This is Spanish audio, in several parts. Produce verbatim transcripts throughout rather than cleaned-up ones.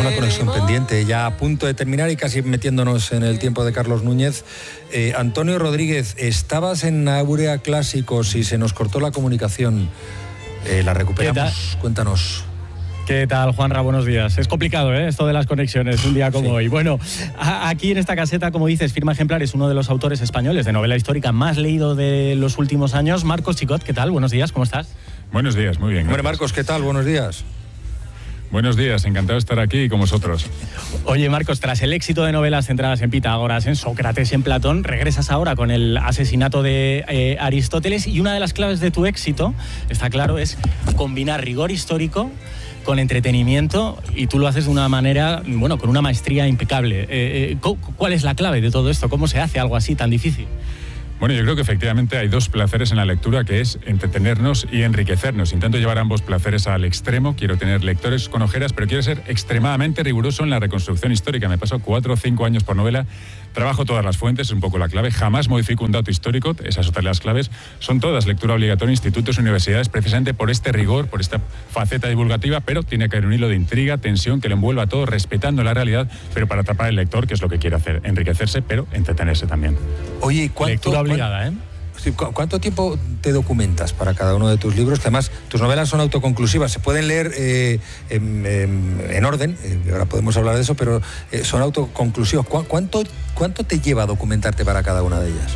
una conexión pendiente, ya a punto de terminar y casi metiéndonos en el tiempo de Carlos Núñez. Eh, Antonio Rodríguez, estabas en Áurea Clásicos y se nos cortó la comunicación. Eh, la recuperamos, cuéntanos. ¿Qué tal, Juanra? Buenos días. Es complicado, ¿eh? Esto de las conexiones, un día como sí. hoy. Bueno, a- aquí en esta caseta, como dices, Firma Ejemplar es uno de los autores españoles de novela histórica más leído de los últimos años. Marcos Chicot, ¿qué tal? Buenos días, ¿cómo estás? Buenos días, muy bien. Hombre, Marcos, ¿qué tal? Buenos días. Buenos días, encantado de estar aquí con vosotros. Oye, Marcos, tras el éxito de novelas centradas en Pitágoras, en Sócrates, en Platón, regresas ahora con el asesinato de eh, Aristóteles, y una de las claves de tu éxito, está claro, es combinar rigor histórico con entretenimiento, y tú lo haces de una manera, bueno, con una maestría impecable. Eh, eh, ¿Cuál es la clave de todo esto? ¿Cómo se hace algo así tan difícil? Bueno, yo creo que efectivamente hay dos placeres en la lectura, que es entretenernos y enriquecernos. Intento llevar ambos placeres al extremo. Quiero tener lectores con ojeras, pero quiero ser extremadamente riguroso en la reconstrucción histórica. Me paso cuatro o cinco años por novela. Trabajo todas las fuentes, es un poco la clave. Jamás modifico un dato histórico, esas son las claves. Son todas lectura obligatoria en institutos y universidades, precisamente por este rigor, por esta faceta divulgativa, pero tiene que haber un hilo de intriga, tensión, que lo envuelva todo, respetando la realidad, pero para atrapar al lector, que es lo que quiere hacer, enriquecerse, pero entretenerse también. Oye, ¿cuánto, lectura obligada, ¿eh? ¿Cuánto tiempo te documentas para cada uno de tus libros? Que además tus novelas son autoconclusivas, se pueden leer eh, en, en, en orden, eh, ahora podemos hablar de eso, pero eh, son autoconclusivas. ¿Cu- ¿Cuánto, ¿Cuánto te lleva a documentarte para cada una de ellas?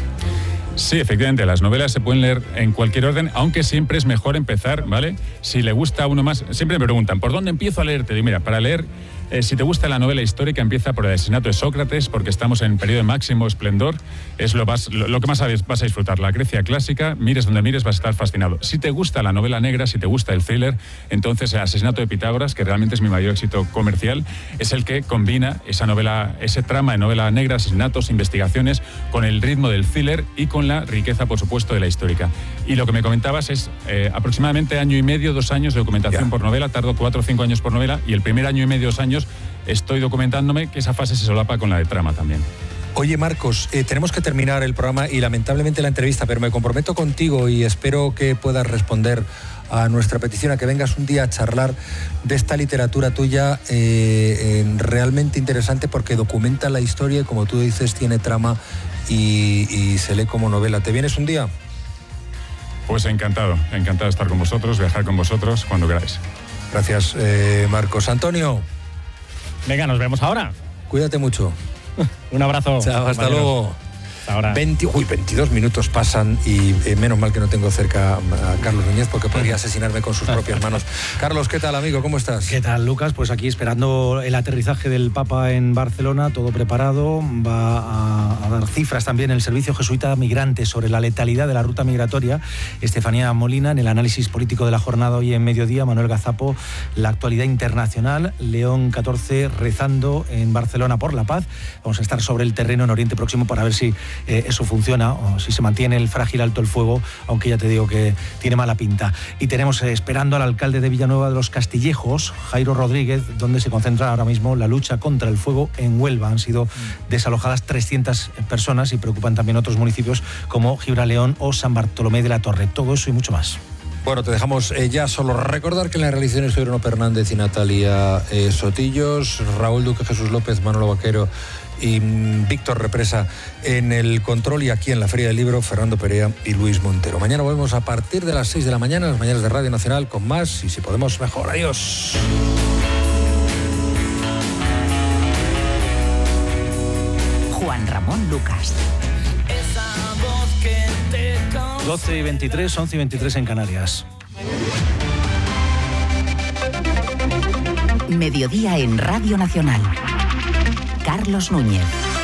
Sí, efectivamente, las novelas se pueden leer en cualquier orden, aunque siempre es mejor empezar, ¿vale? Si le gusta a uno más, siempre me preguntan, ¿por dónde empiezo a leerte? Digo, mira, para leer, eh, si te gusta la novela histórica, empieza por el asesinato de Sócrates, porque estamos en periodo de máximo esplendor, es lo, vas, lo, lo que más sabes, vas a disfrutar. La Grecia clásica, mires donde mires, vas a estar fascinado. Si te gusta la novela negra, si te gusta el thriller, entonces el asesinato de Pitágoras, que realmente es mi mayor éxito comercial, es el que combina esa novela, ese trama de novela negra, asesinatos, investigaciones, con el ritmo del thriller y con la riqueza, por supuesto, de la histórica. Y lo que me comentabas es eh, aproximadamente año y medio, dos años de documentación Ya. por novela, tardo cuatro o cinco años por novela, y el primer año y medio, dos años, estoy documentándome, que esa fase se solapa con la de trama también. Oye, Marcos, eh, tenemos que terminar el programa y lamentablemente la entrevista, pero me comprometo contigo y espero que puedas responder a nuestra petición a que vengas un día a charlar de esta literatura tuya eh, eh, realmente interesante, porque documenta la historia y, como tú dices, tiene trama y, y se lee como novela. ¿Te vienes un día? Pues encantado, encantado de estar con vosotros, viajar con vosotros cuando queráis. Gracias, eh, Marcos. Antonio, Venga, nos vemos ahora. cuídate mucho. Un abrazo. Chao, hasta compañeros. luego. Hasta ahora. veinte, uy, veintidós minutos pasan y eh, menos mal que no tengo cerca a, a Carlos Núñez, porque podría asesinarme con sus propias manos. Carlos, ¿qué tal, amigo? ¿Cómo estás? ¿Qué tal, Lucas? Pues aquí esperando el aterrizaje del Papa en Barcelona, todo preparado. Va a, a dar cifras también el Servicio Jesuita Migrante sobre la letalidad de la ruta migratoria. Estefanía Molina, en el análisis político de la jornada hoy en mediodía. Manuel Gazapo, la actualidad internacional. León catorce rezando en Barcelona por la paz. Vamos a estar sobre el terreno en Oriente Próximo para ver si eh, eso funciona o si se mantiene el frágil alto el fuego, aunque ya te digo que tiene mala pinta. Y tenemos eh, esperando al alcalde de Villanueva de los Castillejos, Jairo Rodríguez, donde se concentra ahora mismo la lucha contra el fuego en Huelva. Han sido desalojadas trescientas personas y preocupan también otros municipios como Gibraleón o San Bartolomé de la Torre. Todo eso y mucho más. Bueno, te dejamos eh, ya solo recordar que en la realización estuvieron Bruno Fernández y Natalia eh, Sotillos, Raúl Duque, Jesús López, Manolo Vaquero y mm, Víctor Represa en el control, y aquí en la Feria del Libro, Fernando Perea y Luis Montero. Mañana volvemos a partir de las seis de la mañana, las mañanas de Radio Nacional, con más y, si podemos, mejor. Adiós. Juan Ramón Lucas. doce y veintitrés, once y veintitrés en Canarias. Mediodía en Radio Nacional. Carlos Núñez.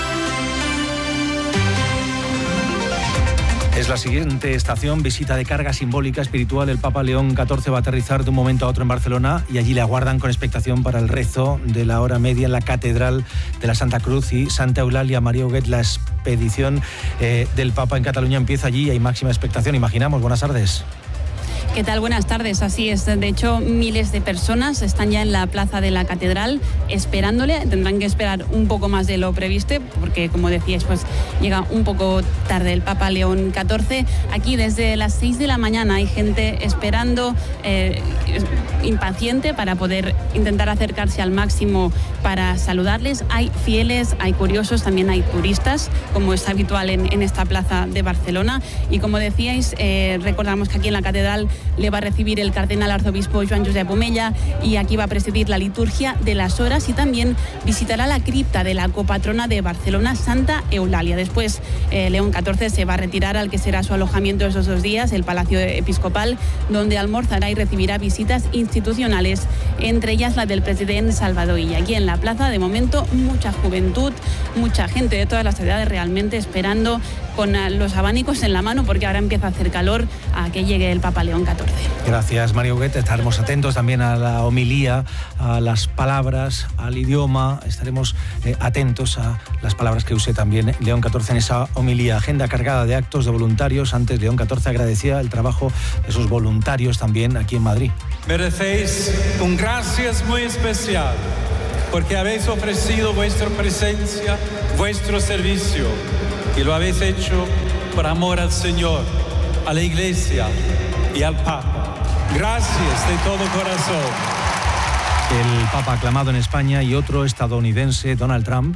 Es la siguiente estación, visita de carga simbólica espiritual. El Papa León catorce va a aterrizar de un momento a otro en Barcelona y allí le aguardan con expectación para el rezo de la hora media en la Catedral de la Santa Cruz y Santa Eulalia. María Huguet, la expedición eh, del Papa en Cataluña empieza allí y hay máxima expectación, imaginamos. Buenas tardes. ¿Qué tal? Buenas tardes. Así es. De hecho, miles de personas están ya en la plaza de la Catedral esperándole. Tendrán que esperar un poco más de lo previsto porque, como decíais, pues llega un poco tarde el Papa León catorce. Aquí desde las seis de la mañana hay gente esperando, eh, impaciente para poder intentar acercarse al máximo para saludarles. Hay fieles, hay curiosos, también hay turistas, como es habitual en, en esta plaza de Barcelona. Y como decíais, eh, recordamos que aquí en la Catedral le va a recibir el cardenal arzobispo Joan Josep Omella y aquí va a presidir la liturgia de las horas y también visitará la cripta de la copatrona de Barcelona, Santa Eulalia. Después, eh, León catorce se va a retirar al que será su alojamiento esos dos días, el Palacio Episcopal, donde almorzará y recibirá visitas institucionales, entre ellas la del presidente Salvador Illa. Aquí en la plaza, de momento, mucha juventud, mucha gente de todas las edades realmente esperando con los abanicos en la mano porque ahora empieza a hacer calor a que llegue el Papa León catorce. Gracias, María Huguet. Estaremos atentos también a la homilía, a las palabras, al idioma. Estaremos eh, atentos a las palabras que use también León catorce en esa homilía. Agenda cargada de actos de voluntarios. Antes, León catorce agradecía el trabajo de esos voluntarios también aquí en Madrid. Merecéis un gracias muy especial porque habéis ofrecido vuestra presencia, vuestro servicio, y lo habéis hecho por amor al Señor, a la Iglesia y al Papa. Gracias de todo corazón. El Papa aclamado en España y otro estadounidense, Donald Trump.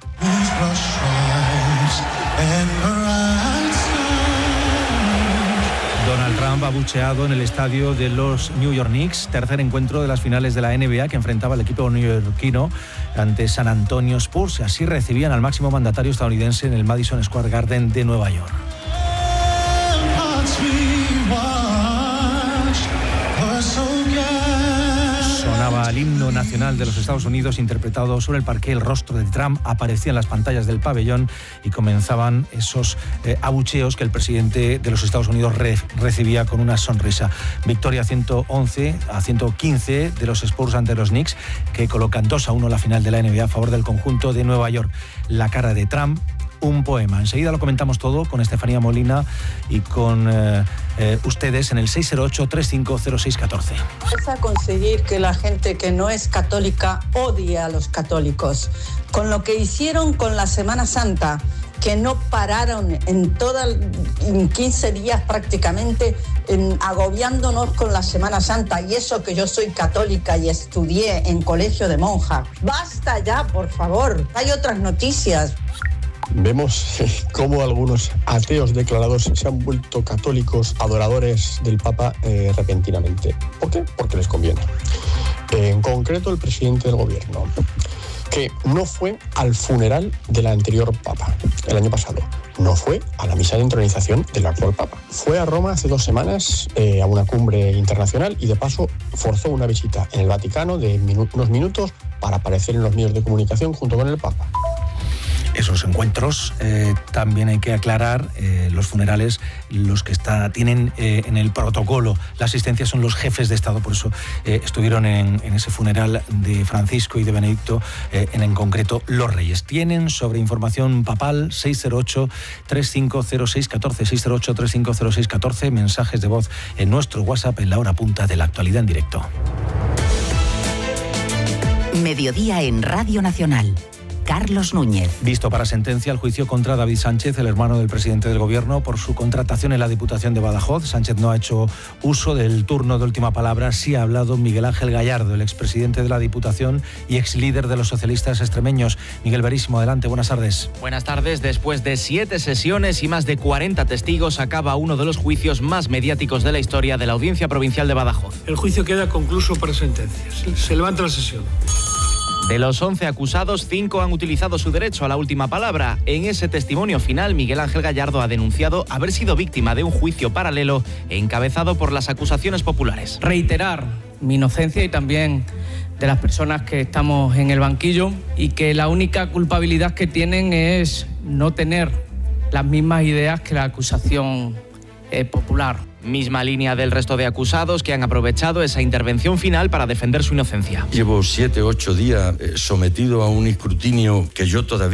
Donald Trump abucheado en el estadio de los New York Knicks, tercer encuentro de las finales de la N B A que enfrentaba al equipo neoyorquino ante San Antonio Spurs. Así recibían al máximo mandatario estadounidense en el Madison Square Garden de Nueva York. Sonaba el himno nacional de los Estados Unidos interpretado sobre el parqué. El rostro de Trump aparecía en las pantallas del pabellón y comenzaban esos eh, abucheos que el presidente de los Estados Unidos re- recibía con una sonrisa. Victoria ciento once a ciento quince de los Spurs ante los Knicks, que colocan dos a uno la final de la N B A a favor del conjunto de Nueva York. La cara de Trump, un poema. Enseguida lo comentamos todo con Estefanía Molina y con eh, eh, ustedes en el seis cero ocho, tres cinco cero seis uno cuatro. Es a conseguir que la gente que no es católica odie a los católicos. Con lo que hicieron con la Semana Santa, que no pararon en toda, en quince días prácticamente, en, agobiándonos con la Semana Santa, y eso que yo soy católica y estudié en colegio de monjas. Basta ya, por favor. Hay otras noticias. Vemos cómo algunos ateos declarados se han vuelto católicos adoradores del Papa eh, repentinamente. ¿Por qué? Porque les conviene. En concreto, el presidente del gobierno, que no fue al funeral del anterior Papa el año pasado, no fue a la misa de entronización del actual Papa. Fue a Roma hace dos semanas eh, a una cumbre internacional y de paso forzó una visita en el Vaticano de minu- unos minutos para aparecer en los medios de comunicación junto con el Papa. Esos encuentros, eh, también hay que aclarar, eh, los funerales, los que está, tienen eh, en el protocolo la asistencia son los jefes de Estado, por eso eh, estuvieron en, en ese funeral de Francisco y de Benedicto, eh, en, en concreto los reyes. Tienen sobre información papal seis cero ocho, tres cinco cero seis uno cuatro, seis cero ocho, tres cinco cero seis uno cuatro, mensajes de voz en nuestro WhatsApp en la hora punta de la actualidad en directo. Mediodía en Radio Nacional. Carlos Núñez. Visto para sentencia el juicio contra David Sánchez, el hermano del presidente del Gobierno, por su contratación en la Diputación de Badajoz. Sánchez no ha hecho uso del turno de última palabra. Sí ha hablado Miguel Ángel Gallardo, el expresidente de la Diputación y exlíder de los socialistas extremeños. Miguel Verísimo, adelante, buenas tardes. Buenas tardes. Después de siete sesiones y más de cuarenta testigos, acaba uno de los juicios más mediáticos de la historia de la Audiencia Provincial de Badajoz. El juicio queda concluso para sentencia. Se levanta la sesión. De los once acusados, cinco han utilizado su derecho a la última palabra. En ese testimonio final, Miguel Ángel Gallardo ha denunciado haber sido víctima de un juicio paralelo encabezado por las acusaciones populares. Reiterar mi inocencia y también de las personas que estamos en el banquillo, y que la única culpabilidad que tienen es no tener las mismas ideas que la acusación eh, popular. Misma línea del resto de acusados, que han aprovechado esa intervención final para defender su inocencia. Llevo siete, ocho días sometido a un escrutinio que yo todavía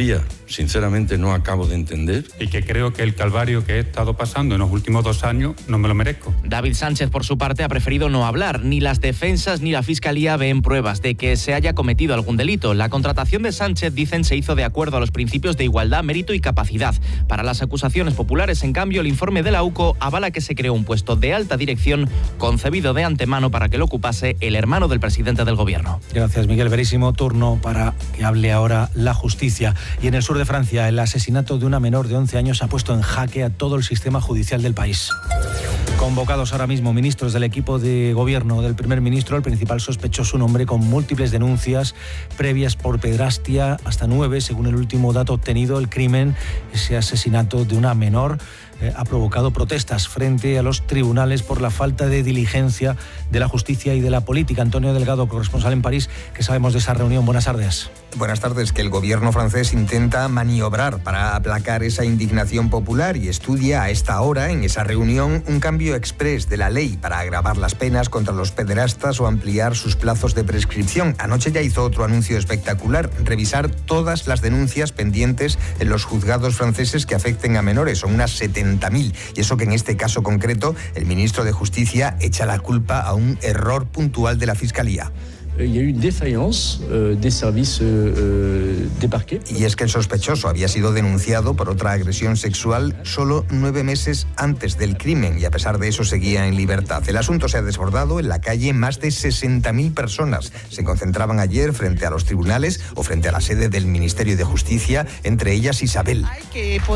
sinceramente no acabo de entender. Y que creo que el calvario que he estado pasando en los últimos dos años no me lo merezco. David Sánchez, por su parte, ha preferido no hablar. Ni las defensas ni la Fiscalía ven pruebas de que se haya cometido algún delito. La contratación de Sánchez, dicen, se hizo de acuerdo a los principios de igualdad, mérito y capacidad. Para las acusaciones populares, en cambio, el informe de la U C O avala que se creó un puesto de alta dirección concebido de antemano para que lo ocupase el hermano del presidente del gobierno. Gracias, Miguel. Verísimo. Turno para que hable ahora la justicia. Y en el sur de Francia, el asesinato de una menor de once años ha puesto en jaque a todo el sistema judicial del país. Convocados ahora mismo ministros del equipo de gobierno del primer ministro, el principal sospechoso, un hombre con múltiples denuncias previas por pederastia, hasta nueve, según el último dato obtenido. El crimen, ese asesinato de una menor, eh, ha provocado protestas frente a los tribunales por la falta de diligencia de la justicia y de la política. Antonio Delgado, corresponsal en París, ¿qué sabemos de esa reunión? Buenas tardes. Buenas tardes. Que el gobierno francés intenta maniobrar para aplacar esa indignación popular y estudia a esta hora, en esa reunión, un cambio exprés de la ley para agravar las penas contra los pederastas o ampliar sus plazos de prescripción. Anoche ya hizo otro anuncio espectacular: revisar todas las denuncias pendientes en los juzgados franceses que afecten a menores. Son unas setenta mil. Y eso que en este caso concreto el ministro de Justicia echa la culpa a un error puntual de la Fiscalía. Il y a eu une défaillance euh, des services euh, des parquets. Y es que el sospechoso había sido denunciado por otra agresión sexual solo nueve meses antes del crimen y a pesar de eso seguía en libertad. El asunto se ha desbordado. En la calle más de sesenta mil personas se concentraban ayer frente a los tribunales o frente a la sede del Ministerio de Justicia, entre ellas Isabel.